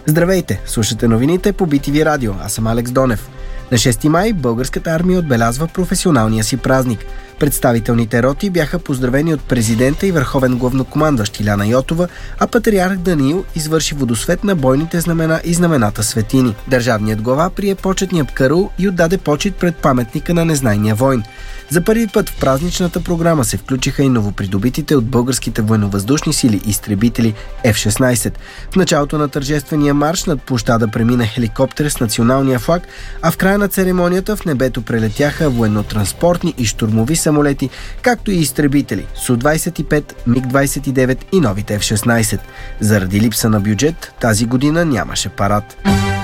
Здравейте! Слушате новините по BTV Радио. Аз съм Алекс Донев. На 6 май българската армия отбелязва професионалния си празник. Представителните роти бяха поздравени от президента и върховен главнокомандващ Иляна Йотова, а патриарх Даниил извърши водосвет на бойните знамена и знамената светини. Държавният глава прие почетния караул и отдаде почит пред паметника на незнайния войн. За първи път в празничната програма се включиха и новопридобитите от българските военновъздушни сили изтребители F-16. В началото на тържествения марш над площада премина хеликоптер с националния флаг, а в края на церемонията в небето прелетяха военно-транспортни и щурмови самолети, както и изтребители Су-25, МиГ-29 и новите F-16. Заради липса на бюджет тази година нямаше парад.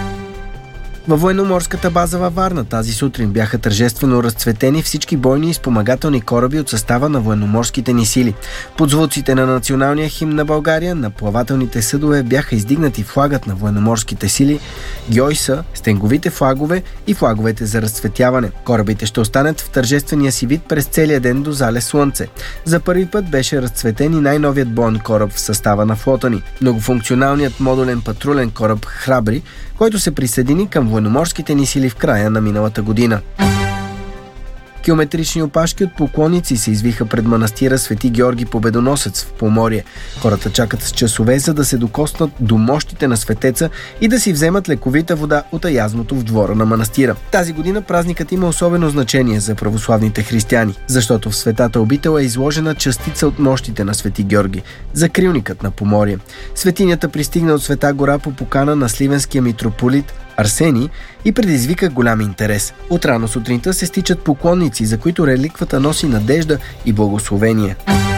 Във военноморската база във Варна тази сутрин бяха тържествено разцветени всички бойни и спомагателни кораби от състава на военноморските ни сили. Под звуците на националния химн на България на плавателните съдове бяха издигнати флагът на военноморските сили, гьойса, стенговите флагове и флаговете за разцветяване. Корабите ще останат в тържествения си вид през целия ден до зале Слънце. За първи път беше разцветен и най-новият боен кораб в състава на флота ни. Многофункционалният модулен патрулен кораб Храбри, който се присъедини към военноморските ни сили в края на миналата година. Километрични опашки от поклонници се извиха пред манастира Свети Георги Победоносец в Поморие. Хората чакат с часове, за да се докоснат до мощите на светеца и да си вземат лековита вода от аязното в двора на манастира. Тази година празникът има особено значение за православните християни, защото в светата обител е изложена частица от мощите на Свети Георги, закрилникът на Поморие. Светинята пристигна от Света гора по покана на сливенския митрополит Арсений и предизвика голям интерес. От рано сутринта се стичат поклонници, за които реликвата носи надежда и благословение.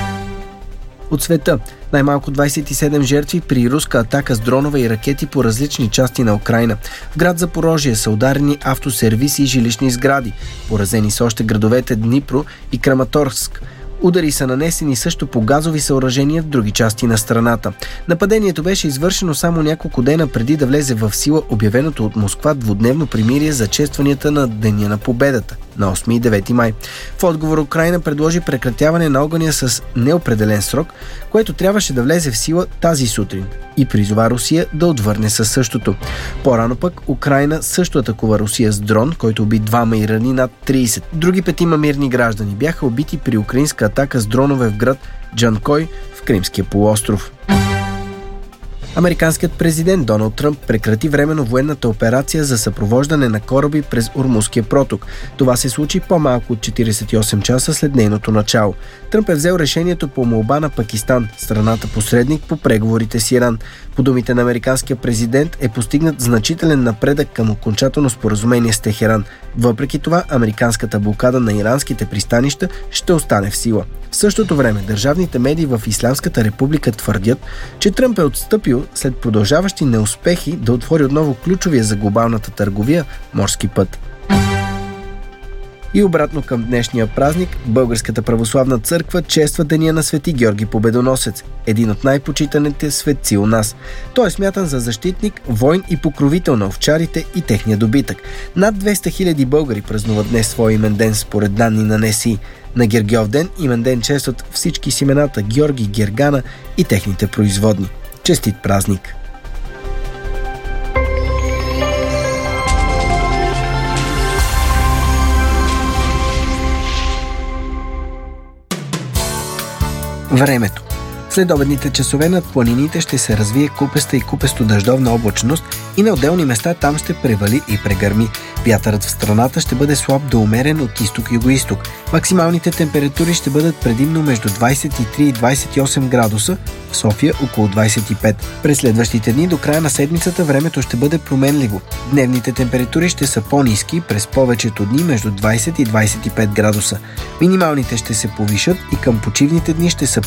От света най-малко 27 жертви при руска атака с дронове и ракети по различни части на Украйна. В град Запорожие са ударени автосервиси и жилищни сгради. Поразени са още градовете Днипро и Краматорск. Удари са нанесени също по газови съоръжения в други части на страната. Нападението беше извършено само няколко дена преди да влезе в сила обявеното от Москва двудневно примирие за честванията на Деня на победата на 8 и 9 май. В отговор Украйна предложи прекратяване на огъня с неопределен срок, което трябваше да влезе в сила тази сутрин, и призова Русия да отвърне със същото. По-рано пък Украйна също атакува Русия с дрон, който уби 2 и рани над 30. Други 5 мирни граждани бяха убити при украинска атака с дронове в град Джанкой в Кримския полуостров. Американският президент Доналд Тръмп прекрати временно военната операция за съпровождане на кораби през Ормузския проток. Това се случи по-малко от 48 часа след нейното начало. Тръмп е взел решението по молба на Пакистан, страната посредник по преговорите с Иран. По думите на американския президент е постигнат значителен напредък към окончателно споразумение с Техеран. Въпреки това, американската блокада на иранските пристанища ще остане в сила. В същото време, държавните медии в Ислямската република твърдят, че Тръмп е отстъпил след продължаващи неуспехи да отвори отново ключовия за глобалната търговия морски път. И обратно към днешния празник, Българската православна църква чества Деня на Свети Георги Победоносец, един от най-почитаните светци у нас. Той е смятан за защитник, войн и покровител на овчарите и техния добитък. Над 200 000 българи празнуват днес своя имен ден според данни на НСИ. На Гергьов ден имен ден честват всички с имената Георги, Гергана и техните производни. Честит празник! Времето. След обедните часове над планините ще се развие купеста и купесто-дъждовна облачност и на отделни места там ще превали и прегърми. Вятърът в страната ще бъде слаб до умерен от изток-югоизток. Максималните температури ще бъдат предимно между 23 и 28 градуса, в София около 25. През следващите дни до края на седмицата времето ще бъде променливо. Дневните температури ще са по-ниски през повечето дни между 20 и 25 градуса. Минималните ще се повишат и към почивните дни ще са